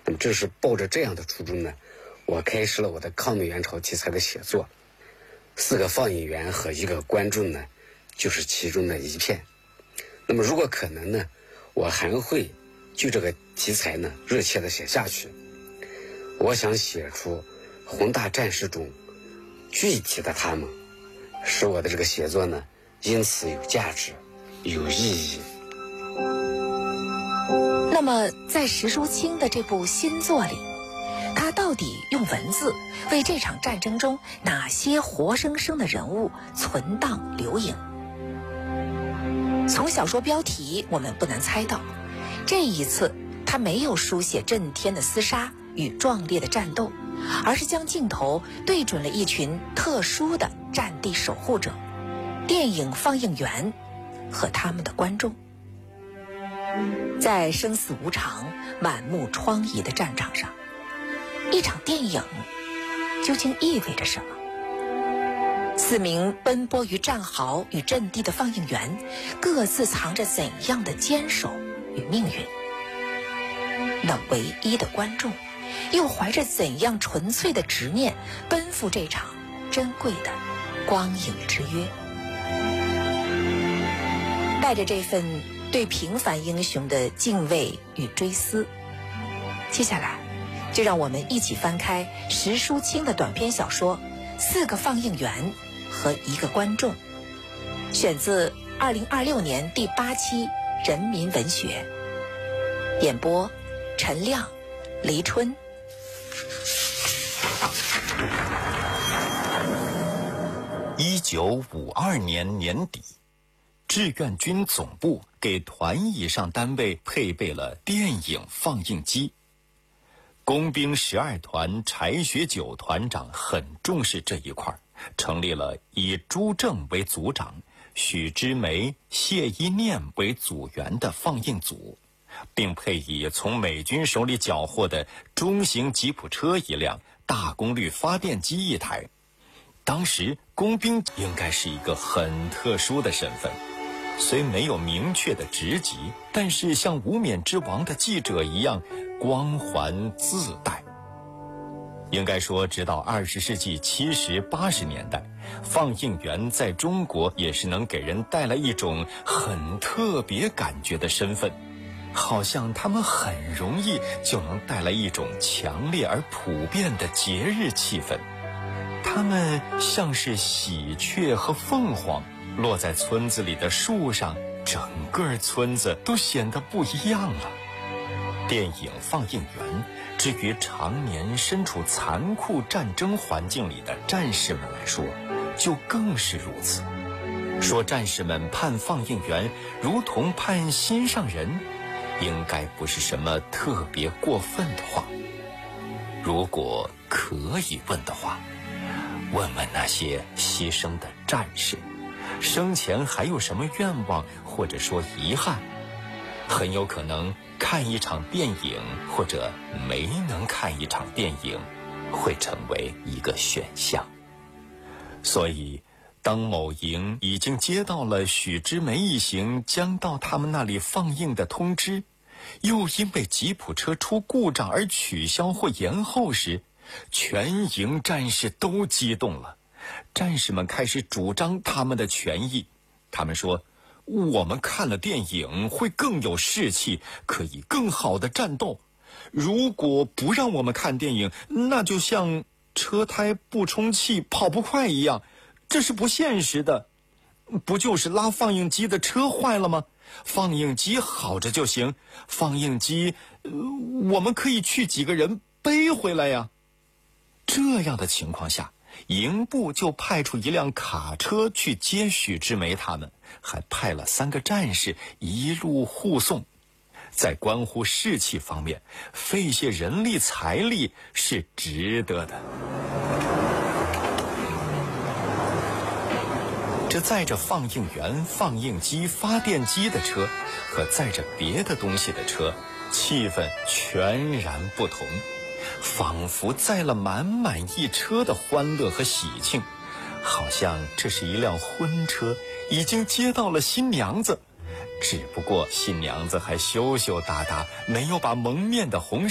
那么正是抱着这样的初衷呢，我开始了我的抗美援朝题材的写作。4个放映员和1个观众呢，就是其中的一片。那么如果可能呢，我还会就这个题材呢热切的写下去。我想写出宏大战事中具体的他们，使我的这个写作呢因此有价值、有意义。 那么在石淑清的这部新作里，他到底用文字为这场战争中哪些活生生的人物存档留影？从小说标题我们不难猜到，这一次他没有书写震天的厮杀与壮烈的战斗，而是将镜头对准了一群特殊的战地守护者——电影放映员和他们的观众。在生死无常、满目疮痍的战场上，一场电影究竟意味着什么？4名奔波于战壕与阵地的放映员，各自藏着怎样的坚守与命运？那唯一的观众，又怀着怎样纯粹的执念，奔赴这场珍贵的光影之约？带着这份对平凡英雄的敬畏与追思，接下来就让我们一起翻开石淑清的短篇小说《4个放映员和1个观众》，选自2026年第8期《人民文学》，演播陈亮、黎春。 1952年年底，志愿军总部给团以上单位配备了电影放映机。工兵12团柴学久团长很重视这一块，成立了以朱正为组长、许知梅、谢一念为组员的放映组，并配以从美军手里缴获的中型吉普车1辆、大功率发电机1台。当时工兵应该是一个很特殊的身份，虽没有明确的职级，但是像无冕之王的记者一样光环自带。应该说，直到20世纪70、80年代，放映员在中国也是能给人带来一种很特别感觉的身份，好像他们很容易就能带来一种强烈而普遍的节日气氛。他们像是喜鹊和凤凰，落在村子里的树上，整个村子都显得不一样了。电影放映员，至于常年身处残酷战争环境里的战士们来说，就更是如此。说战士们盼放映员如同盼心上人，应该不是什么特别过分的话。如果可以问的话，问问那些牺牲的战士，生前还有什么愿望或者说遗憾？很有可能看一场电影或者没能看一场电影会成为一个选项。所以当某营已经接到了许知梅一行将到他们那里放映的通知，又因为吉普车出故障而取消或延后时，全营战士都激动了。战士们开始主张他们的权益。他们说，我们看了电影会更有士气，可以更好的战斗。如果不让我们看电影，那就像车胎不充气跑不快一样，这是不现实的。不就是拉放映机的车坏了吗？放映机好着就行，放映机我们可以去几个人背回来呀。这样的情况下，营部就派出1辆卡车去接许知梅他们，还派了3个战士一路护送。在关乎士气方面，费些人力财力是值得的。这载着放映员、放映机、发电机的车和载着别的东西的车，气氛全然不同，仿佛载了满满一车的欢乐和喜庆，好像这是一辆婚车，已经接到了新娘子，只不过新娘子还羞羞答答，没有把蒙面的红